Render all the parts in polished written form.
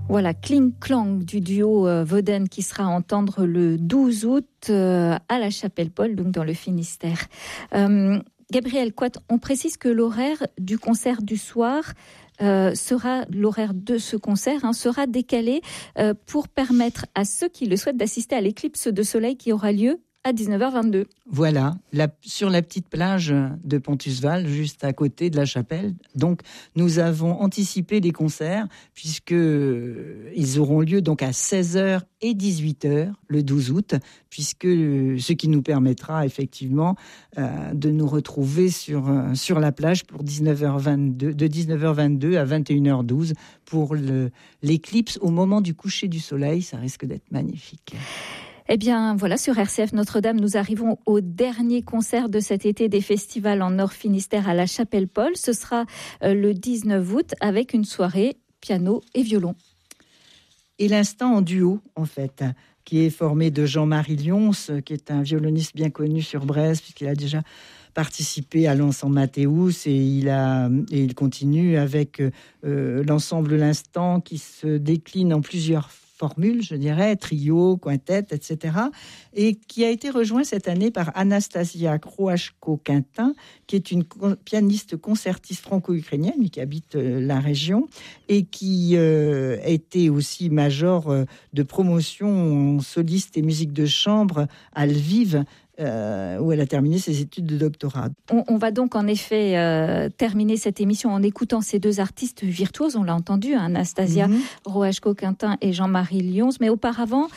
Voilà, Kling Klang du duo Woden qui sera à entendre le 12 août à la Chapelle-Paul, donc dans le Finistère. Gabriel Quat, on précise que l'horaire du concert du soir l'horaire de ce concert sera décalé pour permettre à ceux qui le souhaitent d'assister à l'éclipse de soleil qui aura lieu à 19h22. Voilà, sur la petite plage de Pontusval, juste à côté de la chapelle. Donc, nous avons anticipé les concerts, puisqu'ils auront lieu donc à 16h et 18h le 12 août, puisque ce qui nous permettra effectivement de nous retrouver sur la plage pour 19h22, de 19h22 à 21h12 pour l'éclipse au moment du coucher du soleil. Ça risque d'être magnifique. Eh bien, voilà, sur RCF Notre-Dame, nous arrivons au dernier concert de cet été des festivals en Nord Finistère à la Chapelle-Paul. Ce sera le 19 août avec une soirée piano et violon. Et l'instant en duo, en fait, qui est formé de Jean-Marie Lyons, qui est un violoniste bien connu sur Brest, puisqu'il a déjà participé à l'ensemble Mathéus et il continue avec l'ensemble L'Instant qui se décline en plusieurs formules, je dirais, trio, quintet, etc. Et qui a été rejoint cette année par Anastasia Kroashko-Quintin, qui est une pianiste concertiste franco-ukrainienne, mais qui habite la région, et qui a été aussi major de promotion soliste et musique de chambre à Lviv, où elle a terminé ses études de doctorat. On va donc en effet terminer cette émission en écoutant ces deux artistes virtuoses, on l'a entendu, Anastasia Kroashko-Quintin et Jean-Marie Lyons. Mais auparavant,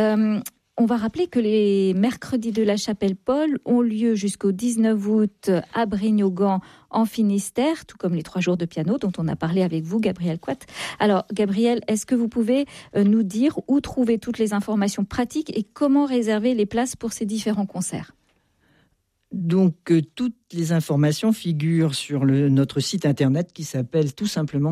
on va rappeler que les mercredis de la Chapelle-Paul ont lieu jusqu'au 19 août à Brignogan en Finistère, tout comme les 3 jours de piano dont on a parlé avec vous, Gabriel Quat. Alors, Gabriel, est-ce que vous pouvez nous dire où trouver toutes les informations pratiques et comment réserver les places pour ces différents concerts ? Donc, toutes les informations figurent sur notre site internet qui s'appelle tout simplement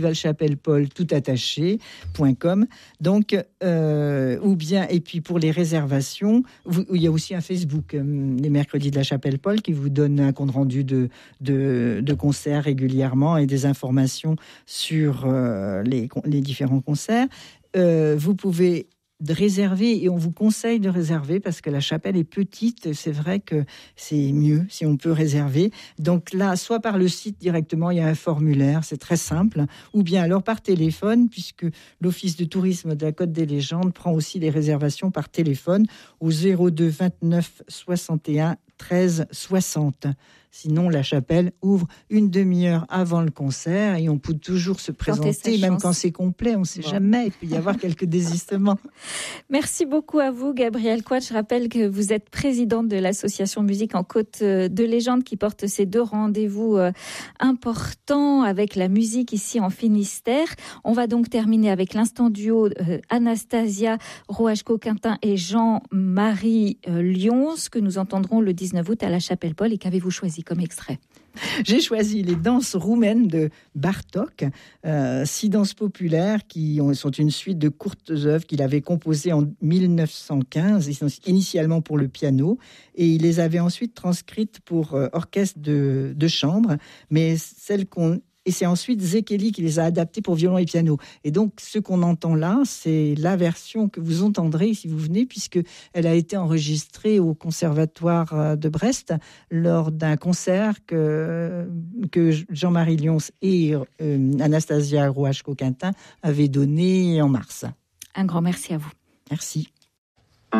festivalchapellepaul.com. Donc, ou bien, et puis pour les réservations, il y a aussi un Facebook, les mercredis de la Chapelle-Paul, qui vous donne un compte rendu de concerts régulièrement et des informations sur les différents concerts. Vous pouvez réserver, et on vous conseille de réserver parce que la chapelle est petite, c'est vrai que c'est mieux si on peut réserver. Donc là, soit par le site directement, il y a un formulaire, c'est très simple, ou bien alors par téléphone, puisque l'Office de tourisme de la Côte des Légendes prend aussi les réservations par téléphone au 02 29 61 13 60. Sinon, la chapelle ouvre une demi-heure avant le concert et on peut toujours se présenter, même quand c'est complet, on ne sait jamais. Il peut y avoir quelques désistements. Merci beaucoup à vous, Gabriel Quat. Je rappelle que vous êtes présidente de l'association Musique en Côte de Légende qui porte ces 2 rendez-vous importants avec la musique ici en Finistère. On va donc terminer avec l'instant duo Anastasia Kroashko-Quintin et Jean-Marie Lyons que nous entendrons le 19 août à la Chapelle-Paul. Et qu'avez-vous choisi comme extrait ? J'ai choisi les danses roumaines de Bartók, 6 danses populaires qui sont une suite de courtes œuvres qu'il avait composées en 1915, initialement pour le piano, et il les avait ensuite transcrites pour orchestre de chambre, mais et c'est ensuite Zekeli qui les a adaptés pour violon et piano. Et donc, ce qu'on entend là, c'est la version que vous entendrez si vous venez, puisqu'elle a été enregistrée au Conservatoire de Brest lors d'un concert que Jean-Marie Lyons et Anastasia Kroashko-Quintin avaient donné en mars. Un grand merci à vous. Merci.